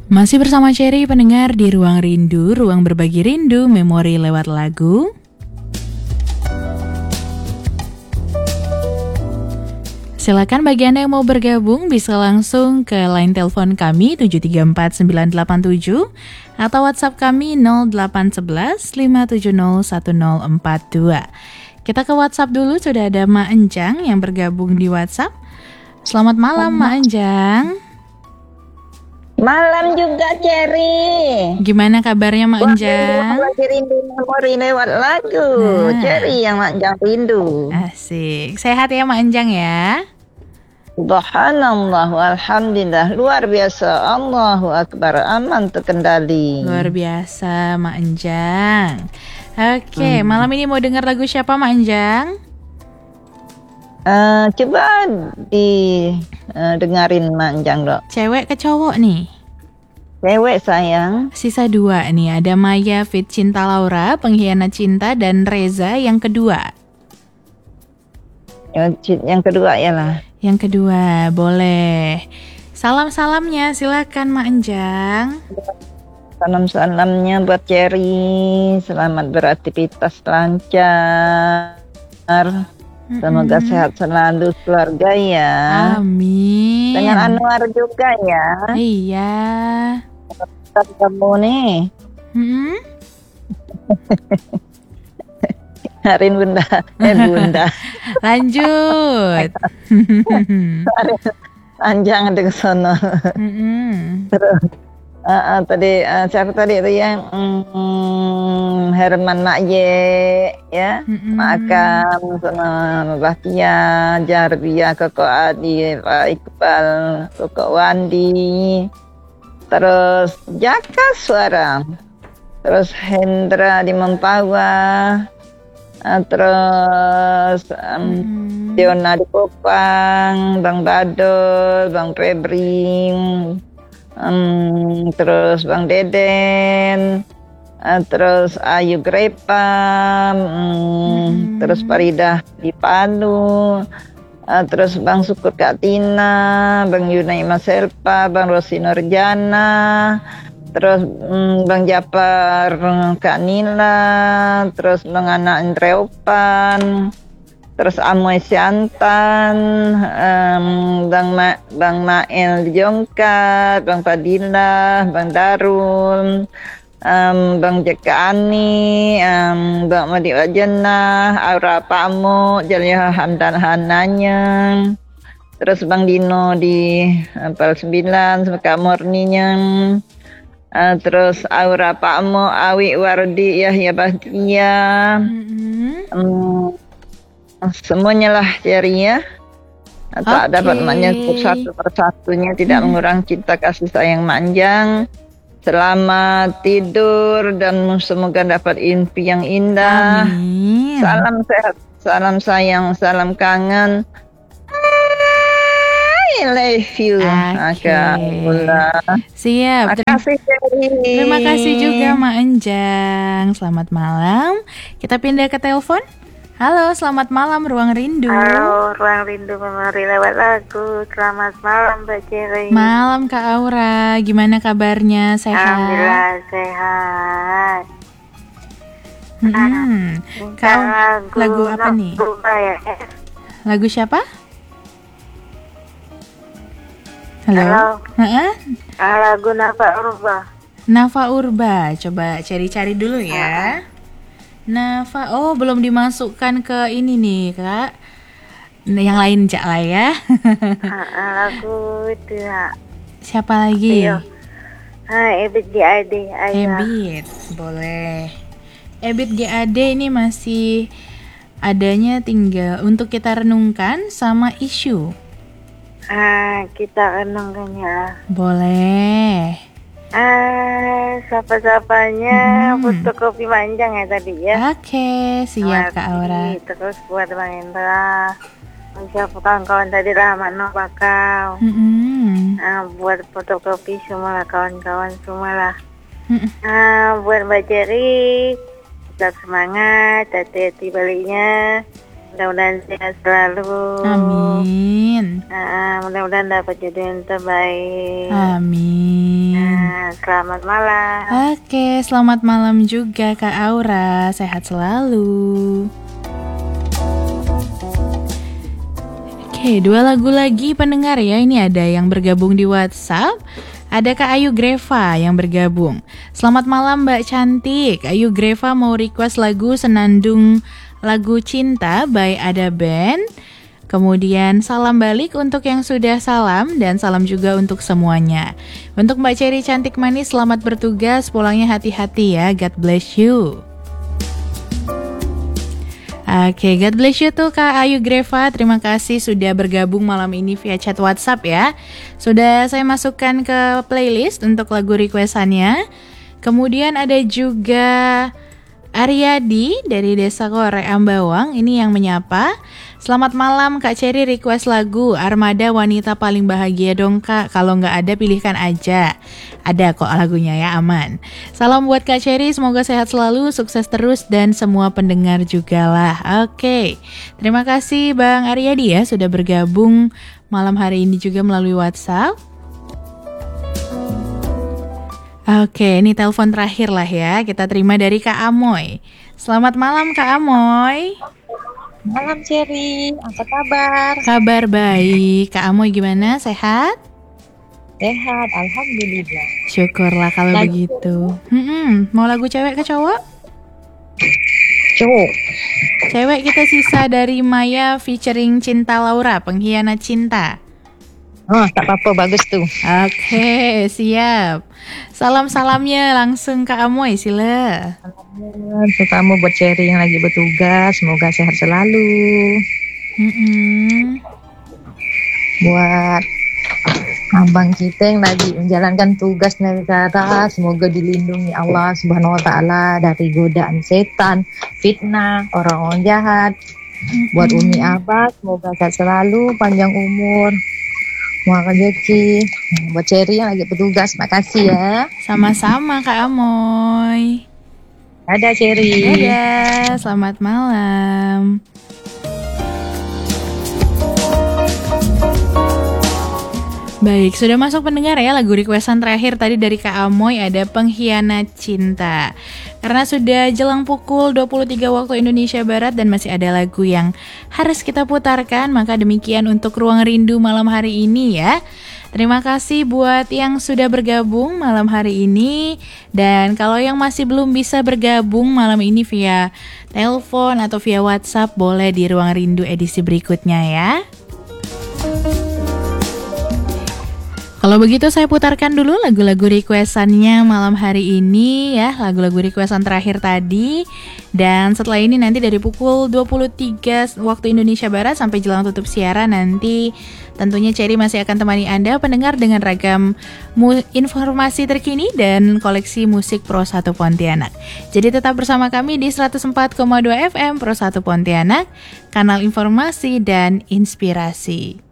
Masih bersama Cherry pendengar di Ruang Rindu, ruang berbagi rindu, memori lewat lagu. Silakan bagi Anda yang mau bergabung bisa langsung ke line telepon kami 734-987 atau WhatsApp kami 0811 570 1042. Kita ke WhatsApp dulu, sudah ada Mak Enjang yang bergabung di WhatsApp. Selamat malam Mak Enjang. Malam juga, Cherry. Gimana kabarnya Mak Enjang? Lagi rindu memori lewat lagu. Cherry yang Mak Enjang rindu. Asik. Sehat ya Mak Enjang ya? Subhanallah, alhamdulillah, luar biasa. Allahu Akbar, aman terkendali. Luar biasa Mak Enjang. Oke, malam ini mau dengar lagu siapa Mak Enjang? Coba dengarin Mak Enjang dok. Cewek ke cowok nih? Cewek sayang. Sisa 2 nih, ada Maya feat Cinta Laura, Pengkhianat Cinta, dan Reza yang kedua. Yang kedua ya lah. Yang kedua, boleh. Salam-salamnya, silakan Mak Enjang. Salam-salamnya buat Cherry. Selamat beraktivitas lancar. Semoga sehat selalu keluarga ya. Amin. Dengan Anwar juga ya. Iya. Tetap kamu nih. Harin Bunda. Bunda. Lanjut. Panjang ada ke sono. Terus tadi siapa tadi itu yang Herman Makye ya, Makam sama Bahtia, Jarbia, Koko Adi, Pak Iqbal, Koko Wandi, terus Jaka Suara, terus Hendra di Mempawah, terus Diona di Kupang, Bang Badol, Bang Febri, terus Bang Deden, terus Ayu Grepa, terus Farida di Palu, terus Bang Syukur Kak Tina, Bang Yunaima Selpa, Bang Rosi Nurjana, terus Bang Japar Kak Nila, terus Bang Anak Andreopan, terus Amoy Siantan, Bang Mael Jongkat, Bang Fadilah, Bang Darul, Bang Jeka Ani, Bang Madi Wajana, Aura Pamuk, Jaliyah Hamdan Hananya, terus Bang Dino di Pal 9, Semeka Murninya, terus Aura Pamuk, Awi Wardi, Yahya Bahtia, semuanya lah Cherry-nya. Tak dapat menyebut satu persatunya, tidak mengurangi cinta kasih sayang manjang. Selamat tidur dan semoga dapat impi yang indah. Amin. Salam sehat, salam sayang, salam kangen. I love you. Siap. Terima kasih Cherry. Terima kasih juga Mak Enjang. Selamat malam. Kita pindah ke telepon. Halo, selamat malam Ruang Rindu. Halo, Ruang Rindu memori lewat lagu. Selamat malam Mbak Cherry. Malam Kak Aura, gimana kabarnya? Sehat? Alhamdulillah sehat. Kak, lagu apa nih? Ya. Lagu siapa? Halo? Lagu Nafa Urba. Nafa Urba, coba cari-cari dulu ya. Nafa, belum dimasukkan ke ini nih Kak. Yang lain Cak lah ya. Lagu itu ya. Siapa lagi? Ebit GAD. Ebit, boleh. Ebit GAD ini masih adanya tinggal untuk kita renungkan sama isu. Kita renungkan ya. Boleh. Sapa-sapanya fotokopi panjang ya tadi ya. Oke, siap Kak Aura. Terus buat Bang Indra, siapa kawan-kawan tadi Rahmat No Bakau. Buat fotokopi semua lah kawan-kawan semua lah. Buat Mbak Cherry, tetap semangat, hati-hati baliknya. Mudah-mudahan sehat selalu. Amin. Mudah-mudahan dapat jodoh yang terbaik. Amin. Selamat malam. Oke, selamat malam juga Kak Aura. Sehat selalu. Oke, 2 lagu lagi pendengar ya. Ini ada yang bergabung di WhatsApp. Ada Kak Ayu Greva yang bergabung. Selamat malam Mbak Cantik. Ayu Greva mau request lagu Senandung Lagu Cinta by Ada Band. Kemudian salam balik untuk yang sudah salam dan salam juga untuk semuanya. Untuk Mbak Cherry cantik manis, selamat bertugas, pulangnya hati-hati ya. God bless you. Oke, God bless you tuh Kak Ayu Greva. Terima kasih sudah bergabung malam ini via chat WhatsApp ya. Sudah saya masukkan ke playlist untuk lagu requestannya. Kemudian ada juga Aryadi dari Desa Korek Ambawang. Ini yang menyapa. Selamat malam Kak Cherry, request lagu Armada Wanita Paling Bahagia dong Kak. Kalau nggak ada pilihkan aja. Ada kok lagunya ya, aman. Salam buat Kak Cherry, semoga sehat selalu, sukses terus dan semua pendengar juga lah. Oke, terima kasih Bang Aryadi ya sudah bergabung malam hari ini juga melalui WhatsApp. Oke, ini telepon terakhir lah ya, kita terima dari Kak Amoy. Selamat malam Kak Amoy. Malam Cherry, apa kabar? Kabar baik. Kak Amoy gimana? Sehat? Sehat, alhamdulillah. Syukurlah kalau begitu. Mau lagu cewek ke cowok? Cowok. Cewek kita sisa dari Maya featuring Cinta Laura, Pengkhianat Cinta. Oh, tak apa-apa, bagus tuh. Oke, siap. Salam-salamnya langsung Kak Amoy, sila. Terutama buat Cherry yang lagi bertugas, semoga sehat selalu. Buat abang kita yang lagi menjalankan tugas negara, semoga dilindungi Allah Subhanahu Wa Taala dari godaan setan, fitnah, orang-orang jahat. Buat Umi Abah, semoga sehat selalu, panjang umur. Muaka rezeki. Buat Cherry yang lagi bertugas, makasih ya. Sama-sama Kak Amoy. Dadah Cherry. Dadah, selamat malam. Baik, sudah masuk pendengar ya lagu requestan terakhir tadi dari Kak Amoy, ada Pengkhianat Cinta. Karena sudah jelang pukul 23 waktu Indonesia Barat dan masih ada lagu yang harus kita putarkan, maka demikian untuk Ruang Rindu malam hari ini ya. Terima kasih buat yang sudah bergabung malam hari ini. Dan kalau yang masih belum bisa bergabung malam ini via telepon atau via WhatsApp, boleh di Ruang Rindu edisi berikutnya ya. Kalau begitu saya putarkan dulu lagu-lagu requestannya malam hari ini ya, lagu-lagu requestan terakhir tadi. Dan setelah ini nanti dari pukul 23 waktu Indonesia Barat sampai jelang tutup siaran nanti tentunya Cherry masih akan temani Anda pendengar dengan ragam informasi terkini dan koleksi musik Pro 1 Pontianak. Jadi tetap bersama kami di 104,2 FM Pro 1 Pontianak, kanal informasi dan inspirasi.